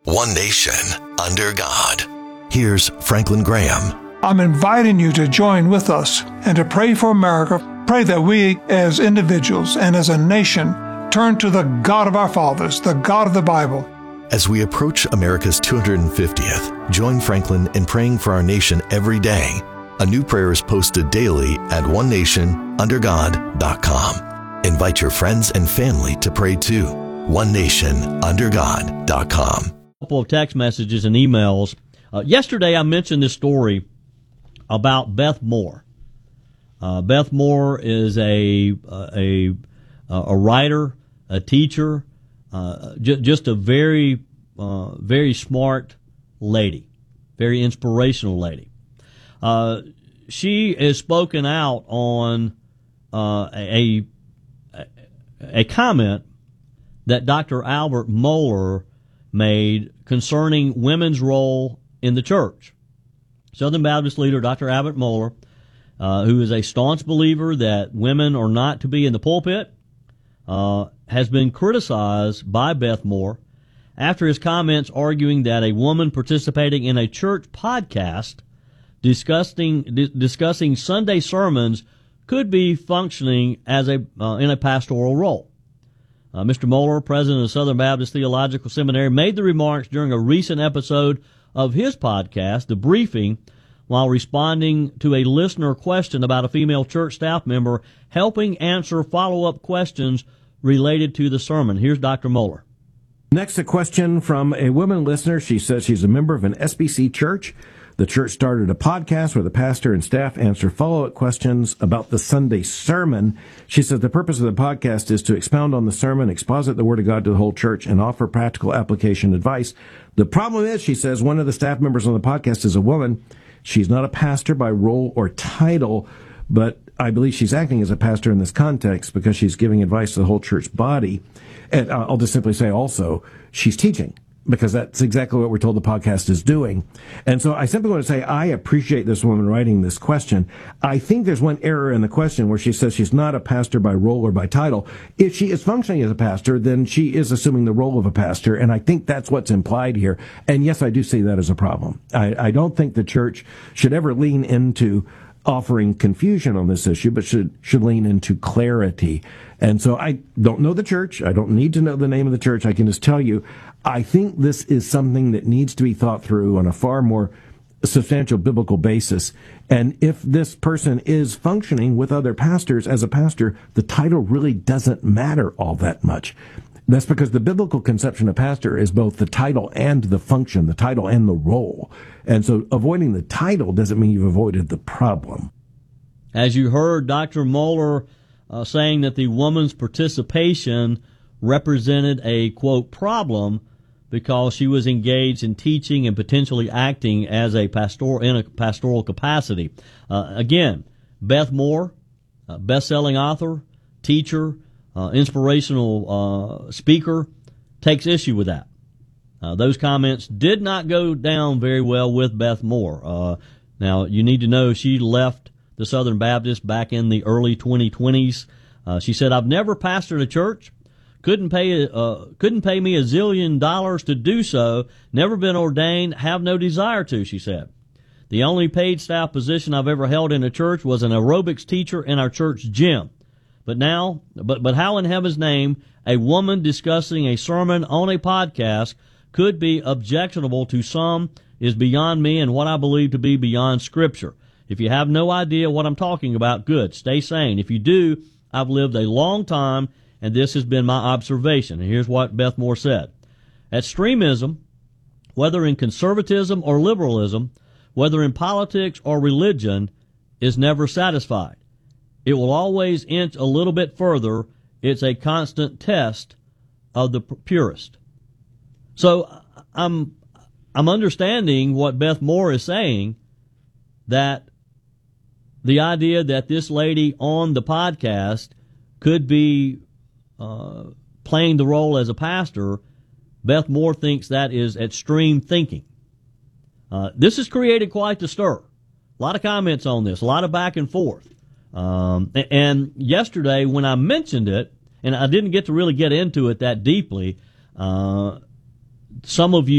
One nation, under God. Here's Franklin Graham. I'm inviting you to join with us and to pray for America. Pray that we, as individuals and as a nation, turn to the God of our fathers, the God of the Bible. As we approach America's 250th, join Franklin in praying for our nation every day. A new prayer is posted daily at onenationundergod.com. Invite your friends and family to pray too. onenationundergod.com. A couple of text messages and emails. Yesterday I mentioned this story about Beth Moore. Beth Moore is a writer, a teacher, just a very smart lady, very inspirational lady. She has spoken out on a comment that Dr. Albert Mohler made concerning women's role in the church. Southern Baptist leader Dr. Albert Mohler, who is a staunch believer that women are not to be in the pulpit, has been criticized by Beth Moore after his comments arguing that a woman participating in a church podcast discussing Sunday sermons could be functioning as in a pastoral role. Mr. Mohler, president of Southern Baptist Theological Seminary, made the remarks during a recent episode of his podcast, The Briefing, while responding to a listener question about a female church staff member helping answer follow-up questions related to the sermon. Here's Dr. Mohler. Next, a question from a woman listener. She says she's a member of an SBC church. The church started a podcast where the pastor and staff answer follow-up questions about the Sunday sermon. She says the purpose of the podcast is to expound on the sermon, exposit the Word of God to the whole church, and offer practical application advice. The problem is, she says, one of the staff members on the podcast is a woman. She's not a pastor by role or title, but I believe she's acting as a pastor in this context because she's giving advice to the whole church body. And I'll just simply say also, she's teaching, because that's exactly what we're told the podcast is doing. And so I simply want to say I appreciate this woman writing this question. I think there's one error in the question where she says she's not a pastor by role or by title. If she is functioning as a pastor, then she is assuming the role of a pastor, and I think that's what's implied here. And yes, I do see that as a problem. I don't think the church should ever lean into offering confusion on this issue, but should lean into clarity. And so I don't know the church. I don't need to know the name of the church. I can just tell you, I think this is something that needs to be thought through on a far more substantial biblical basis. And if this person is functioning with other pastors as a pastor, the title really doesn't matter all that much. That's because the biblical conception of pastor is both the title and the function, the title and the role. And so avoiding the title doesn't mean you've avoided the problem. As you heard Dr. Mohler saying that the woman's participation represented a, quote, problem because she was engaged in teaching and potentially acting as a pastoral capacity. Again, Beth Moore, best-selling author, teacher, inspirational speaker, takes issue with that. Those comments did not go down very well with Beth Moore. Now, you need to know she left the Southern Baptist back in the early 2020s. She said, "I've never pastored a church. Couldn't pay me $1 zillion to do so. Never been ordained. Have no desire to," she said. "The only paid staff position I've ever held in a church was an aerobics teacher in our church gym. But how in heaven's name a woman discussing a sermon on a podcast could be objectionable to some is beyond me and what I believe to be beyond Scripture. If you have no idea what I'm talking about, good. Stay sane. If you do, I've lived a long time, and this has been my observation." And here's what Beth Moore said. "Extremism, whether in conservatism or liberalism, whether in politics or religion, is never satisfied. It will always inch a little bit further. It's a constant test of the purist." So I'm understanding what Beth Moore is saying, that the idea that this lady on the podcast could be playing the role as a pastor, Beth Moore thinks that is extreme thinking. This has created quite the stir. A lot of comments on this, a lot of back and forth. And yesterday when I mentioned it, and I didn't get to really get into it that deeply, some of you